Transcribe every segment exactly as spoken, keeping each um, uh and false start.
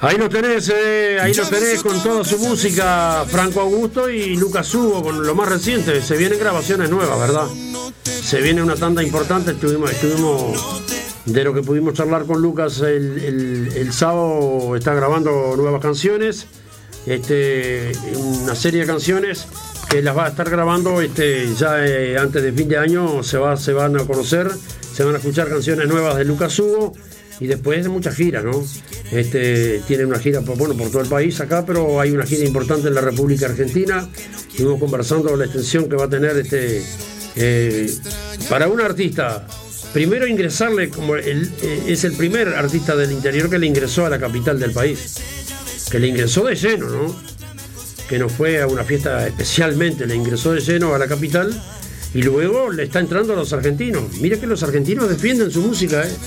Ahí lo tenés, eh, ahí lo tenés con toda su música, Franco Augusto y Lucas Hugo con lo más reciente. Se vienen grabaciones nuevas, ¿verdad? Se viene una tanda importante. Estuvimos, estuvimos de lo que pudimos charlar con Lucas el, el, el sábado. Está grabando nuevas canciones, este, una serie de canciones que las va a estar grabando este, ya eh, antes de fin de año. Se, va, se van a conocer, se van a escuchar canciones nuevas de Lucas Hugo. Y después de muchas giras, ¿no? Este, tienen una gira por, bueno, por todo el país acá, pero hay una gira importante en la República Argentina. Estuvimos conversando la extensión que va a tener este eh, para un artista. Primero ingresarle, como el, eh, es el primer artista del interior que le ingresó a la capital del país. Que le ingresó de lleno, ¿no? Que no fue a una fiesta especialmente, le ingresó de lleno a la capital. Y luego le está entrando a los argentinos. Mira que los argentinos defienden su música, ¿eh?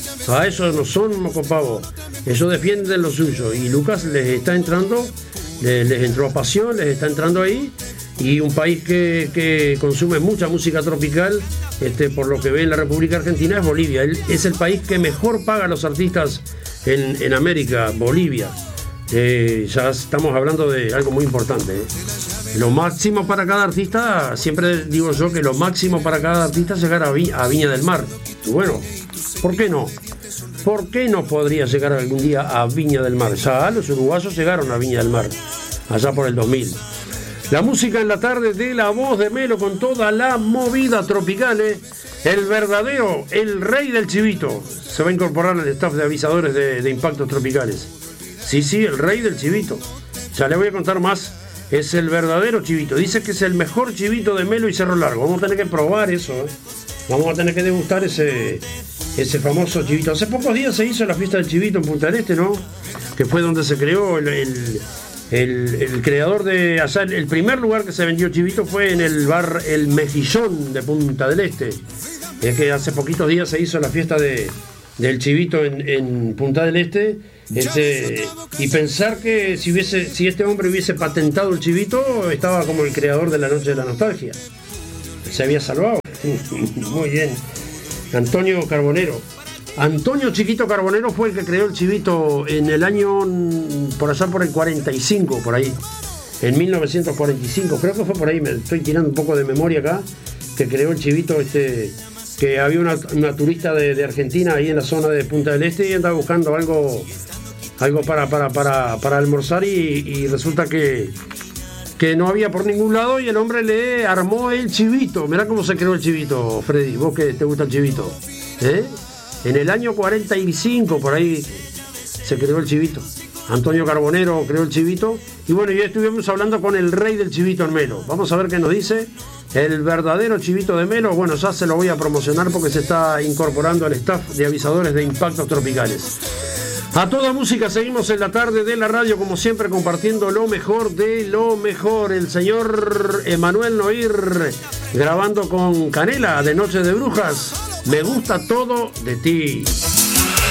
A eso no son mocopavos, ellos defienden lo suyo y Lucas les está entrando, les, les entró a pasión, les está entrando ahí, y un país que, que consume mucha música tropical, este, por lo que ve en la República Argentina, es Bolivia. Él es el país que mejor paga a los artistas en, en América, Bolivia. Eh, ya estamos hablando de algo muy importante, ¿eh? Lo máximo para cada artista, siempre digo yo que lo máximo para cada artista es llegar a, Vi- a Viña del Mar. Y bueno, ¿por qué no? ¿Por qué no podría llegar algún día a Viña del Mar? Ya los uruguayos llegaron a Viña del Mar, allá por el dos mil. La música en la tarde de La Voz de Melo con toda la movida tropical, ¿eh? El verdadero, el rey del chivito, se va a incorporar al staff de avisadores de, de impactos tropicales. Sí, sí, el rey del chivito. Ya le voy a contar más. Es el verdadero chivito. Dice que es el mejor chivito de Melo y Cerro Largo. Vamos a tener que probar eso, ¿eh? Vamos a tener que degustar ese, ese famoso chivito. Hace pocos días se hizo la fiesta del chivito en Punta del Este, ¿no? Que fue donde se creó el, el, el, el creador de allá. El primer lugar que se vendió chivito fue en el bar El Mejillón de Punta del Este. Es que hace poquitos días se hizo la fiesta de, del chivito en, en Punta del Este. Este, y pensar que si hubiese, si este hombre hubiese patentado el chivito, estaba como el creador de la Noche de la Nostalgia. Se había salvado. Muy bien. Antonio Carbonero. Antonio Chiquito Carbonero fue el que creó el chivito en el año, por allá por el cuarenta y cinco, por ahí. En mil novecientos cuarenta y cinco, creo que fue por ahí, me estoy tirando un poco de memoria acá, que creó el chivito, este, que había una, una turista de, de Argentina ahí en la zona de Punta del Este y andaba buscando algo, algo para, para, para, para almorzar y, y resulta que, que no había por ningún lado y el hombre le armó el chivito. Mirá cómo se creó el chivito, Freddy, vos que te gusta el chivito, ¿eh? En el año cuarenta y cinco, por ahí, se creó el chivito. Antonio Carbonero creó el chivito. Y bueno, ya estuvimos hablando con el rey del chivito en Melo. Vamos a ver qué nos dice el verdadero chivito de Melo. Bueno, ya se lo voy a promocionar porque se está incorporando al staff de avisadores de impactos tropicales. A toda música seguimos en la tarde de la radio, como siempre, compartiendo lo mejor de lo mejor. El señor Emanuel Noir grabando con Canela de Noche de Brujas. Me gusta todo de ti.